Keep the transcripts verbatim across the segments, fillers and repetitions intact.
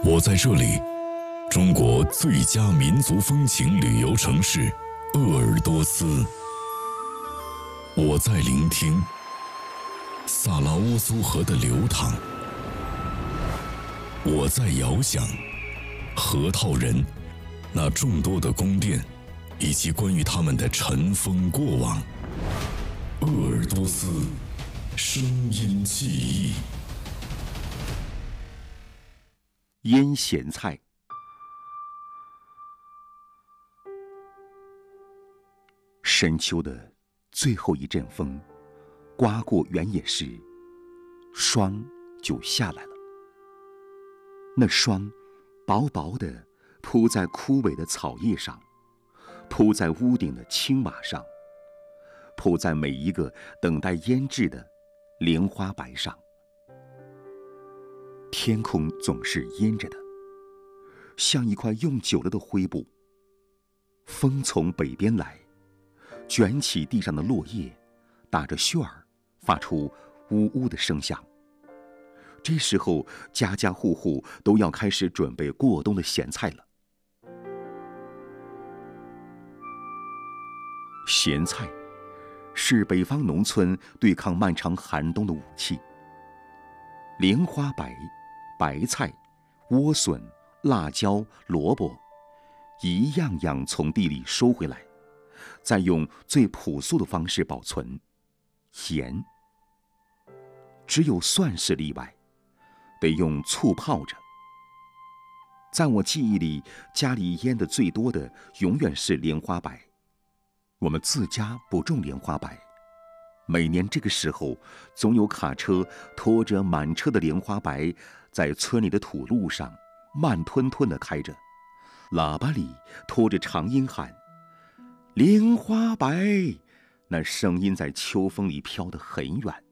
我在这里，中国最佳民族风情旅游城市鄂尔多斯。我在聆听萨拉乌苏河的流淌。我在遥想河套人那众多的宫殿，以及关于他们的尘封过往。鄂尔多斯声音记忆。 腌咸菜。深秋的最后一阵风刮过原野时，霜就下来了。那霜薄薄的铺在枯萎的草叶上，铺在屋顶的青瓦上，铺在每一个等待腌制的莲花白上。天空总是阴着的，像一块用久了的灰布。风从北边来，卷起地上的落叶，打着旋儿，发出呜呜的声响。这时候，家家户户都要开始准备过冬的咸菜了。咸菜是北方农村对抗漫长寒冬的武器。莲花白、白菜、莴笋、辣椒、萝卜，一样样从地里收回来，再用最朴素的方式保存。盐，只有蒜是例外，得用醋泡着。在我记忆里，家里腌的最多的永远是莲花白。我们自家不种莲花白，每年这个时候，总有卡车拖着满车的莲花白，在村里的土路上慢吞吞地开着，喇叭里拖着长音喊：“莲花白！”那声音在秋风里飘得很远。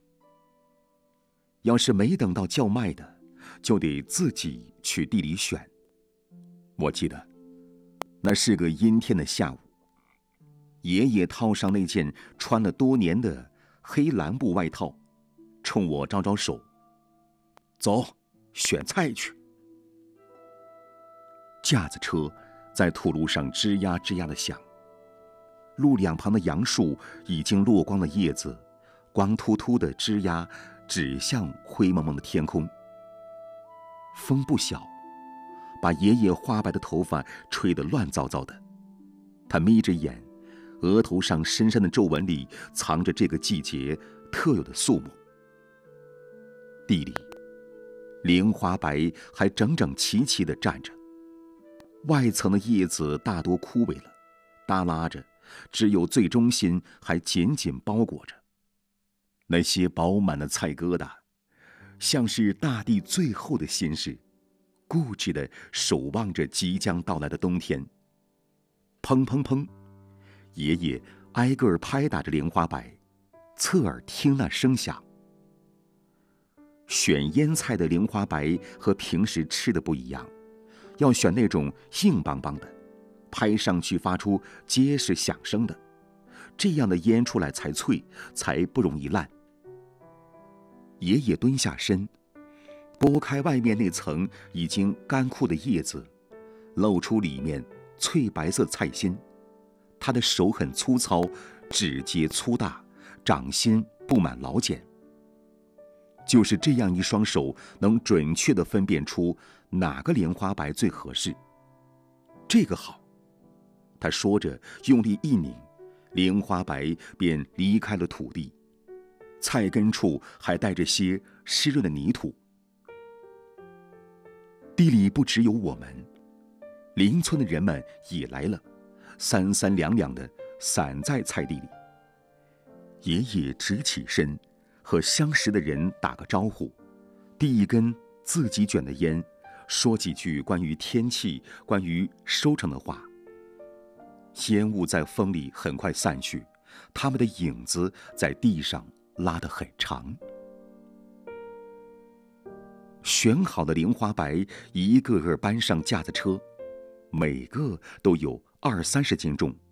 要是没等到叫卖的，就得自己去地里选。我记得，那是个阴天的下午，爷爷套上那件穿了多年的黑蓝布外套，冲我招招手：“走，选菜去。”架子车在土路上吱呀吱呀地响，路两旁的杨树已经落光了叶子，光秃秃的枝丫指向灰蒙蒙的天空。风不小，把爷爷花白的头发吹得乱糟糟的。他眯着眼，额头上深深的皱纹里藏着这个季节特有的肃穆。地里，莲花白还整整齐齐地站着，外层的叶子大多枯萎了，耷拉着，只有最中心还紧紧包裹着。那些饱满的菜疙瘩，像是大地最后的心事，固执地守望着即将到来的冬天。砰砰砰，爷爷挨个儿拍打着莲花白，侧耳听那声响。选腌菜的莲花白和平时吃的不一样，要选那种硬邦邦的，拍上去发出结实响声的，这样的腌出来才脆，才不容易烂。爷爷蹲下身，拨开外面那层已经干枯的叶子，露出里面翠白色菜心。他的手很粗糙，指节粗大，掌心布满老茧。就是这样一双手，能准确地分辨出哪个莲花白最合适。这个好，他说着，用力一拧，莲花白便离开了土地，菜根处还带着些湿润的泥土。地里不只有我们，邻村的人们也来了，三三两两的散在菜地里。爷爷直起身，和相识的人打个招呼，递一根自己卷的烟，说几句关于天气、关于收成的话。烟雾在风里很快散去，他们的影子在地上拉得很长。选好的莲花白一个个搬上架子车，每个都有二三十斤重。